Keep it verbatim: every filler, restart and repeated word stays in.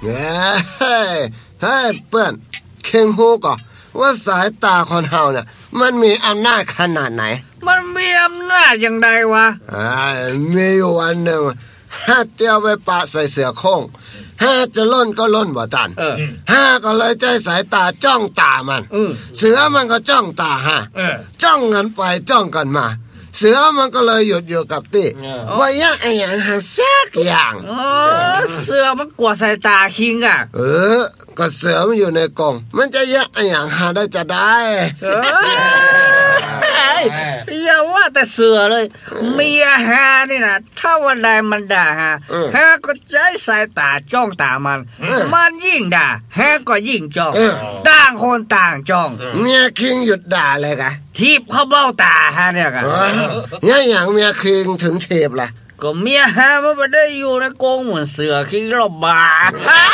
เฮ้ยเฮ้ยเพื่อนเข่งฮู้ก่อว่าสายตาคนเฮาเนี่ยมันมีอำนาจขนาดไหนมันมีอำนาจอย่างใดวะอ่ามีอยู่วันหนึ่งห้าเตียวไปปะใส่เสือโคร่งห้าจะล่นก็ล่นบ่ทันห้าก็เลยใจสายตาจ้องตามันเสือมันก็จ้องตาห้าจ้องกันไปจ้องกันมาเสือมันก็เลยหยุดอยู่กับที่ว่าอยากไอ้อย่างหาสักอย่างอ๋อเสือมันกลัวสายตาคิงอ่ะเออก็เสือมันอยู่ในกรงมันจะอยากไอ้อย่างหาได้จะได้อย่าว่าแต่เสือเลยเมียฮานี่นะถ้าวันใดมันด่าฮะฮาก็ใจสายตาจ้องตามันมันยิ่งด่าฮาก็ยิ่งจ้องต่างคนต่างจ้องเมียคิงหยุดด่าเลยกะทีบเขาเบ้าตาฮะเนี่ยกะเนี่ยอย่างเมียคิงถึงเทปล่ะก็เมียฮามันไม่ได้อยู่ในกรงเหมือนเสือคิงหรอกบ้า